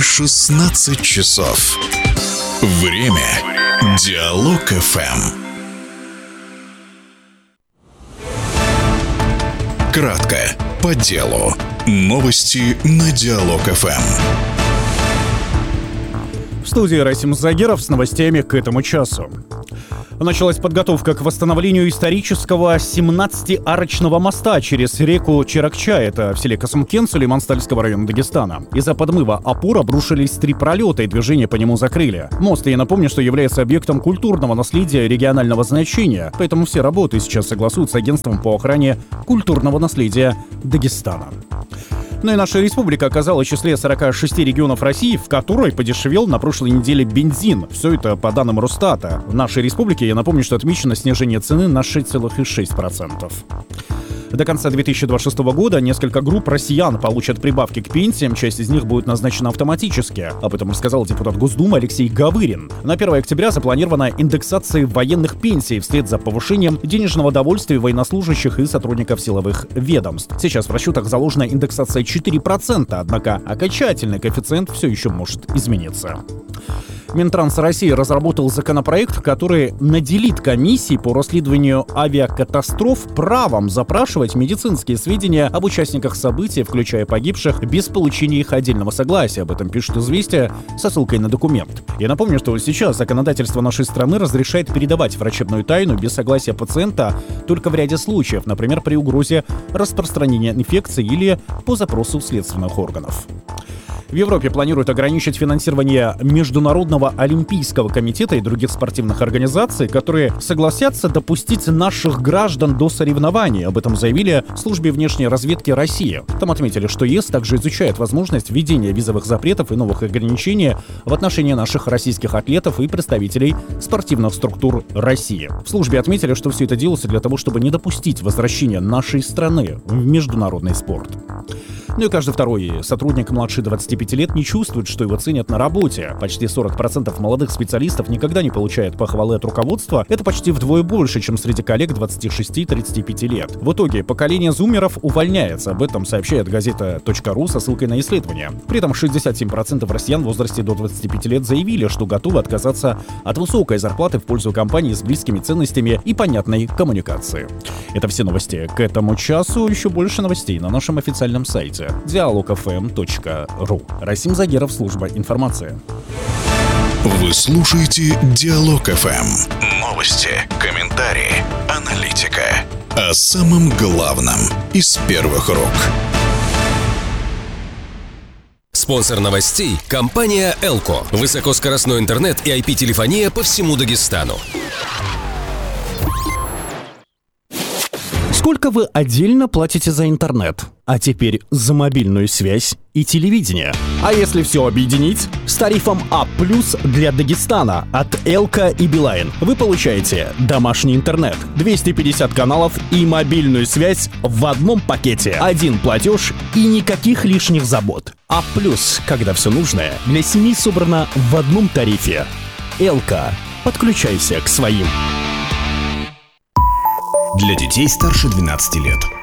16 часов. Время Диалог ФМ. Кратко, по делу. Новости на Диалог ФМ. В студии Расим Загеров с новостями к этому часу. Началась подготовка к восстановлению исторического 17-арочного моста через реку Черакча, это в селе Касымкен Сулейман-Стальского района Дагестана. Из-за подмыва опор обрушились 3 пролета, и движение по нему закрыли. Мост, я напомню, что является объектом культурного наследия регионального значения, поэтому все работы сейчас согласуют с агентством по охране культурного наследия Дагестана. Ну и наша республика оказалась в числе 46 регионов России, в которой подешевел на прошлой неделе бензин. Все это по данным Росстата. В нашей республике, я напомню, что отмечено снижение цены на 6,6%. До конца 2026 года несколько групп россиян получат прибавки к пенсиям, часть из них будет назначена автоматически. Об этом рассказал депутат Госдумы Алексей Гавырин. На 1 октября запланирована индексация военных пенсий вслед за повышением денежного довольствия военнослужащих и сотрудников силовых ведомств. Сейчас в расчетах заложена индексация 4%, однако окончательный коэффициент все еще может измениться. Минтранс России разработал законопроект, который наделит комиссии по расследованию авиакатастроф правом запрашивать медицинские сведения об участниках событий, включая погибших, без получения их отдельного согласия. Об этом пишет «Известия» со ссылкой на документ. Я напомню, что сейчас законодательство нашей страны разрешает передавать врачебную тайну без согласия пациента только в ряде случаев, например, при угрозе распространения инфекции или по запросу следственных органов. В Европе планируют ограничить финансирование Международного олимпийского комитета и других спортивных организаций, которые согласятся допустить наших граждан до соревнований. Об этом заявили в службе внешней разведки России. Там отметили, что ЕС также изучает возможность введения визовых запретов и новых ограничений в отношении наших российских атлетов и представителей спортивных структур России. В службе отметили, что все это делается для того, чтобы не допустить возвращения нашей страны в международный спорт. Ну и каждый второй сотрудник младше 25 лет не чувствует, что его ценят на работе. Почти 40% молодых специалистов никогда не получают похвалы от руководства. Это почти вдвое больше, чем среди коллег 26-35 лет. В итоге поколение зумеров увольняется. Об этом сообщает газета .ру со ссылкой на исследование. При этом 67% россиян в возрасте до 25 лет заявили, что готовы отказаться от высокой зарплаты в пользу компании с близкими ценностями и понятной коммуникацией. Это все новости к этому часу. Еще больше новостей на нашем официальном сайте dialogfm.ru. Расим Загеров, служба информации. Вы слушаете Диалог ФМ. Новости, комментарии, аналитика. О самом главном из первых рук. Спонсор новостей – компания «Элко». Высокоскоростной интернет и IP-телефония по всему Дагестану. Сколько вы отдельно платите за интернет? А теперь за мобильную связь и телевидение. А если все объединить? С тарифом А+ для Дагестана от Элко и Билайн вы получаете домашний интернет, 250 каналов и мобильную связь в одном пакете. Один платеж и никаких лишних забот. А+, когда все нужное для семьи собрано в одном тарифе. Элко. Подключайся к своим. Для детей старше 12 лет.